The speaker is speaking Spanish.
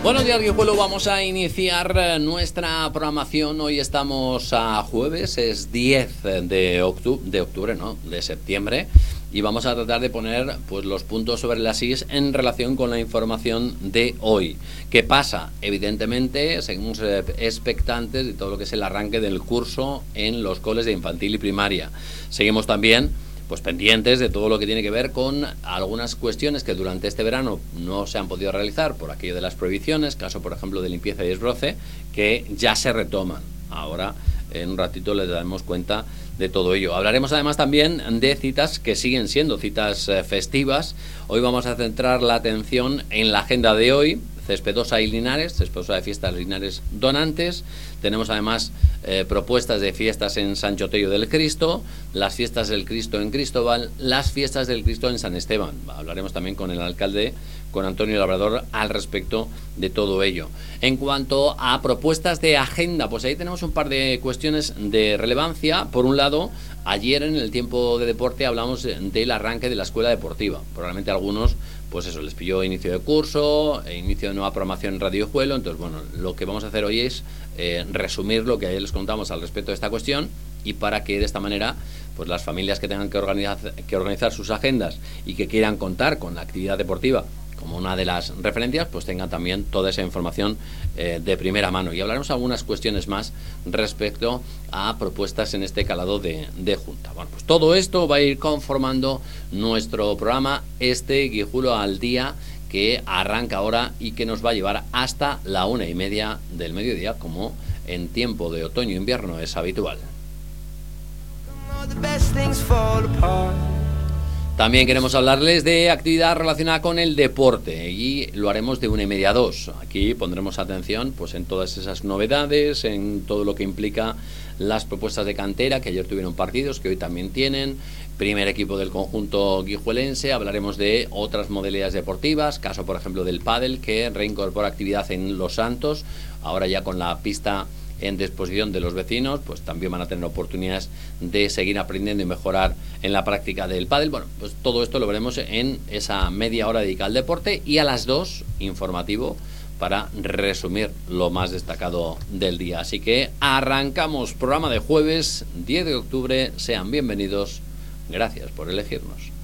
Buenos días, Guijuelo. Vamos a iniciar nuestra programación. Hoy estamos a jueves, es 10 de septiembre. Y vamos a tratar de poner pues los puntos sobre las is en relación con la información de hoy. ¿Qué pasa? Evidentemente, seguimos expectantes de todo lo que es el arranque del curso en los coles de infantil y primaria. Seguimos también pues pendientes de todo lo que tiene que ver con algunas cuestiones que durante este verano no se han podido realizar por aquello de las prohibiciones, caso por ejemplo de limpieza y desbroce, que ya se retoman. Ahora en un ratito les daremos cuenta de todo ello. Hablaremos además también de citas que siguen siendo citas festivas. Hoy vamos a centrar la atención en la agenda de hoy. Cespedosa y Linares, Cespedosa de Fiestas Linares Donantes. Tenemos además propuestas de fiestas en Sancho Tello del Cristo, las fiestas del Cristo en Cristóbal, las fiestas del Cristo en San Esteban. Hablaremos también con el alcalde, con Antonio Labrador, al respecto de todo ello. En cuanto a propuestas de agenda, pues ahí tenemos un par de cuestiones de relevancia. Por un lado, ayer en el tiempo de deporte hablamos del arranque de la escuela deportiva. Probablemente algunos pues eso, les pilló inicio de curso, inicio de nueva programación en Radio Guijuelo. Entonces, bueno, lo que vamos a hacer hoy es resumir lo que ayer les contamos al respecto de esta cuestión, y para que de esta manera pues las familias que tengan que organizar sus agendas y que quieran contar con la actividad deportiva como una de las referencias, pues tengan también toda esa información de primera mano. Y hablaremos algunas cuestiones más respecto a propuestas en este calado de Junta. Bueno, pues todo esto va a ir conformando nuestro programa, este Guijuelo al Día, que arranca ahora y que nos va a llevar hasta la 1:30 del mediodía, como en tiempo de otoño-invierno es habitual. También queremos hablarles de actividad relacionada con el deporte, y lo haremos de 1:30 a 2. Aquí pondremos atención pues en todas esas novedades, en todo lo que implica las propuestas de cantera, que ayer tuvieron partidos, que hoy también tienen. Primer equipo del conjunto guijuelense. Hablaremos de otras modalidades deportivas, caso por ejemplo del pádel, que reincorpora actividad en Los Santos, ahora ya con la pista en disposición de los vecinos, pues también van a tener oportunidades de seguir aprendiendo y mejorar en la práctica del pádel. Bueno, pues todo esto lo veremos en esa media hora dedicada al deporte, y a las 2, informativo, para resumir lo más destacado del día. Así que arrancamos programa de jueves 10 de octubre. Sean bienvenidos. Gracias por elegirnos.